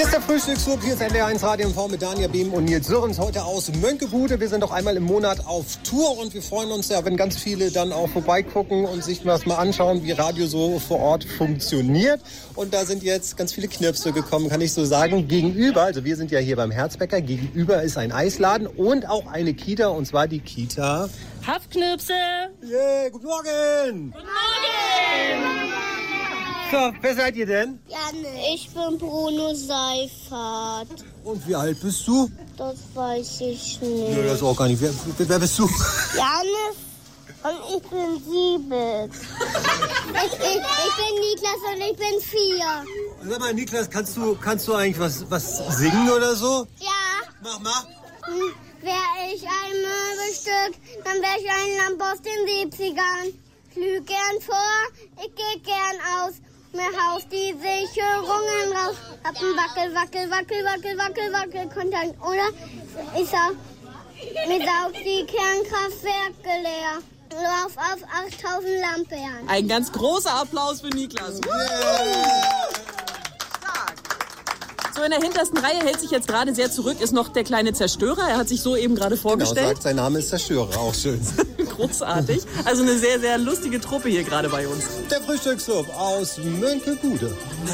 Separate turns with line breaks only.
Der Frühstücksclub, hier ist NDR1 Radio MV mit Daniel Behm und Nils Sörens, heute aus Mönckebude. Wir sind doch einmal im Monat auf Tour und wir freuen uns ja, wenn ganz viele dann auch vorbeigucken und sich das mal anschauen, wie Radio so vor Ort funktioniert. Und da sind jetzt ganz viele Knirpse gekommen, kann ich so sagen. Gegenüber, also wir sind ja hier beim Herzbäcker, gegenüber ist ein Eisladen und auch eine Kita, und zwar die Kita
Hafknirpse!
Yeah, guten Morgen!
Guten Morgen!
So, wer seid ihr denn?
Janne. Ich bin Bruno Seifert.
Und wie alt bist du?
Das weiß ich nicht.
Nö, das ist auch gar nicht. Wer bist du?
Janne und ich bin 7. ich bin Niklas und ich bin 4.
Sag mal, Niklas, kannst du eigentlich was singen oder so?
Ja.
Mach.
Wäre ich ein Möbelstück, dann wäre ich ein Lamp aus den 70ern. Flüg gern vor, ich geh gern aus. Mir haust die Sicherungen raus. Hab ein Wackel, Kontakt, oder? Ich sag, mir saugt die Kernkraftwerke leer. Lauf auf 8000 Lampen.
Ein ganz großer Applaus für Niklas. So, in der hintersten Reihe hält sich jetzt gerade sehr zurück, ist noch der kleine Zerstörer. Er hat sich so eben gerade vorgestellt.
Genau, sagt, sein Name ist Zerstörer, auch schön.
Großartig. Also eine sehr, sehr lustige Truppe hier gerade bei uns.
Der Frühstücksclub aus Mönckebude.